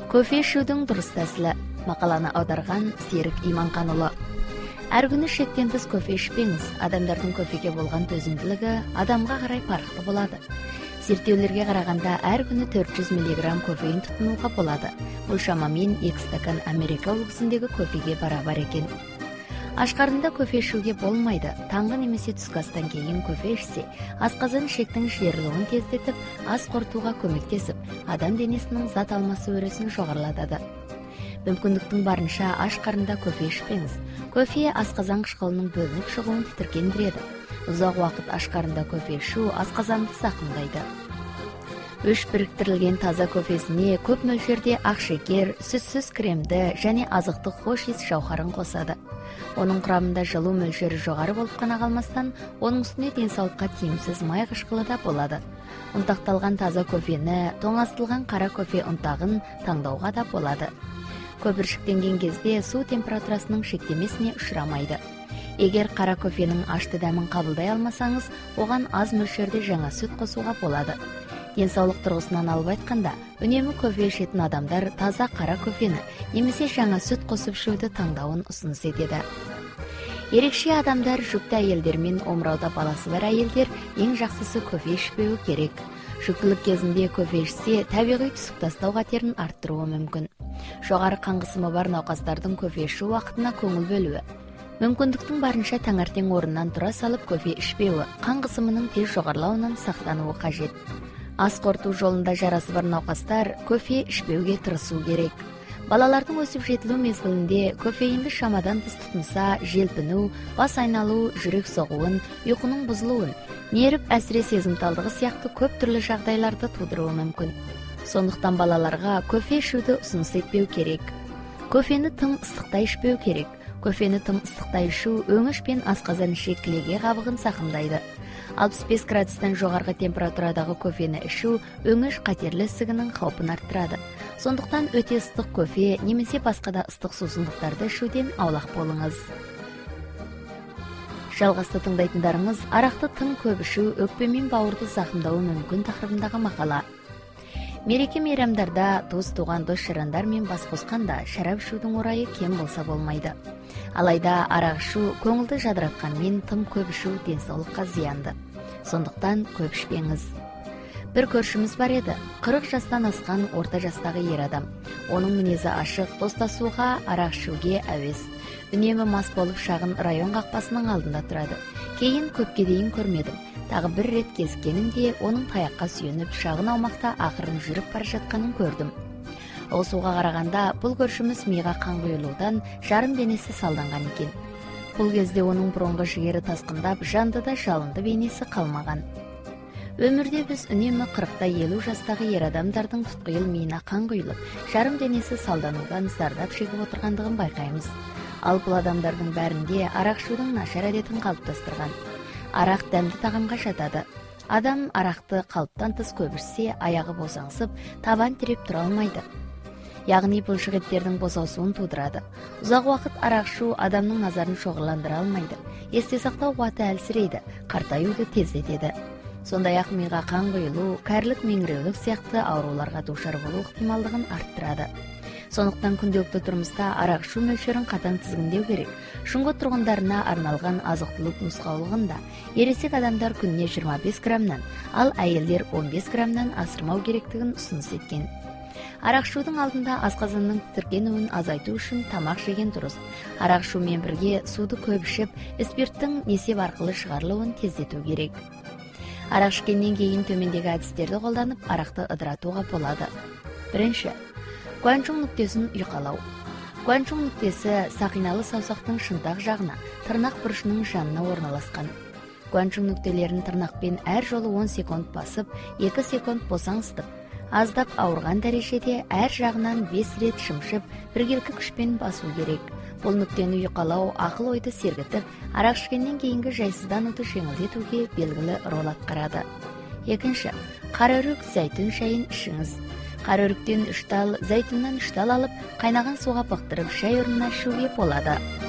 Кофе ішудің дұрыс тәсілі. Мақаланы аударған Серік Иманқанұлы. Әр күні шектен тыс кофе ішпеңіз. Адамдардың кофеге болған төзімділігі адамға қарай парықты болады. Зерттеулерге қарағанда әр күні 400 мг кофеин тұтынуға болады. Бұл шамамен 2 стакан Америка үлгісіндегі кофеге барабар екен. Ашқарында кофе ішуге болмайды. Таңғы немесе түскі астан кейін кофе ішсе, асқазан ішектің жиырылуын тездетіп, ас қорытуға көмектесіп, адам денесінің зат алмасы өресін жоғарылатады. Мүмкіндіктің барынша аш қарында кофе ішпеңіз. Кофе асқазан қышқылының бөлініп шығуын тітіркендіреді. Ұзақ уақыт аш қарында кофе ішу асқазанды зақымдайды. Үш біріктірілген таза кофесіне көп мөлшерде ақ шекер, сүтсіз кремді және азықтық хош иіс жауһарын қосады. Оның құрамында жылу мөлшері жоғары болып қана қалмастан, оның үстіне денсаулыққа тиімсіз май қышқылы да болады. Ұнтақталған таза кофені, тоңазытылған қара кофе ұнтағын таңдауға да болады. Көпіршіктенген кезде су температурасының шектемесіне ұшырамайды. Егер қара кофенің ашты дәмін қабылдай алмасаңыз, оған аз мөлшерде жаңа сүт қосуға болады. Денсаулық тұрғысынан алып айтқанда, үнемі кофе ішетін адамдар таза қара кофені немесе жаңа сүт қосып ішуді таңдауын ұсыныс етеді. Ерекше адамдар, жүкті әйелдер мен омырауда баласы бар әйелдер ең жақсысы кофе ішпеуі керек. Жүктілік кезінде кофе ішсе, табиғи түсік тастау қатерін арттыруы мүмкін. Жоғары қан қысымы бар науқастардың кофе ішу уақытына көңіл бөлуі. Мүмкіндіктің барынша таңертең орнынан тұра салып кофе ішпеуі, қан қысымының тез жоғарылауынан сақтануы қажет. Ас қорыту жолында жарасы бар науқастар кофе ішпеуге тырысу керек. Балалардың өсіп жетілу мезгілінде кофеинді шамадан тыс тұтынса, желпіну, бас айналу, жүрек соғуын, ұйқының бұзылуын, нерв әсіре сезімталдығы сияқты көп түрлі жағдайларды тудыруы мүмкін. Сондықтан балаларға кофе ішуді ұсыныс етпеу керек. Кофені тым ыстықта ішпеу керек. Кофені тым ыстықта ішу өңіш пен асқазан ішек кілеге қабығын зақымдайды. 65 градустан жоғарғы температурадағы кофені ішу өңіш қатерлі ісігінің қаупін арттырады. Сондықтан өте ыстық кофе немесе басқа да ыстық сусындықтарды ішуден аулақ болыңыз. Жалғасты тыңдайтындарыңыз арақты тым көп ішу өкпе мен бауырды зақымдауы мүмкін тақырыбындағы мақала. Мереке мейрамдарда туған дос-жарандар мен бас қосқанда шарап ішудің орайы кем болса болмайды. Алайда арақ ішу көңілді жадыратқанмен тым көп ішу денсаулыққа зиянды. Сондықтан көп ішпеңіз. Бір көршіміз бар еді, 40 жастан асқан орта жастағы ер адам. Оның мінезі ашық, достасуға, арақ ішуге әуес. Үнемі мас болып шағын район қақпасының алдында тұрады. Кейін көпке дейін көрмедім. Тағы бір рет кезіккенімде оның таяққа сүйеніп шағын аумақта ақырын жүріп бара жатқанын көрдім. Осыға қарағанда бұл көршіміз миға қан құйылудан жарым денесі салданған екен. Бұл кезде оның бұрынғы жігері тасқындап, жанды да жалынды бейнесі қалмаған. Өмірде біз үнемі 40-50 жастағы ер адамдардың тұтқиыл миына қан құйылып, жарым денесі салданудан зардап шегіп отырғандығын байқаймыз. Ал бұл адамдардың бәрінде арақ ішудің нашар әдетін қалыптастырған. Арақ дәмді тағамға жатады. Адам арақты қалыптан тыс көп ішсе, аяғы босаңсып, табан тіреп тұра алмайды. Яғни бұлшық еттердің босауысуын тудырады. Ұзақ уақыт арақ ішу адамның назарын шоғырландыра алмайды. Есте сақтау қуаты әлсірейді, қартаюды тездетеді. Сондай-ақ миға қан құйылу, кәрілік, меңіреулік сияқты ауруларға душар болу ықтималдығын арттырады. Сондықтан күнделікті тұрмыста арақ ішу мөлшерін қатаң тізгіндеу керек. Шұңғы тұрғындарына арналған азық-түлік нұсқаулығында ересек адамдар күніне 25 граммнан, ал әйелдер 15 граммнан асырмау керектігін ұсыныс еткен. Арақ ішудің алдында асқазанның тітіркенуін азайту үшін тамақ жеген дұрыс. Арақ ішумен бірге суды көп ішіп, спирттің несеп арқылы шығарылуын тездету керек. Арақ ішкеннен кейін төмендегі әдістерді қолданып, арақты ыдыратуға болады. Бірінші, Гуанчжоу нүктесін ұйқалау. Гуанчжоу нүктесі сақиналы саусақтың шынтақ жағына, тырнақ бұрышының жанына орналасқан. Гуанчжоу нүктелерін тырнақпен әр жолы 10 секунд басып, 2 секунд босаңсытып, аздап ауырған дәрежеде әр жағынан 5 рет шымшып, біркелкі күшпен басу керек. Бұл нүктені ұйқалау ақыл ойды сергітіп, арақ ішкеннен кейінгі жайсыздануды жеңілдетуге белгілі рол атқарады. Екінші, қараөрік зәйтүн шайын ішіңіз. Қараөріктен 3 тал, зәйтүннен 3 тал алып, қайнаған суға бұқтырып шай орнына ішуге болады.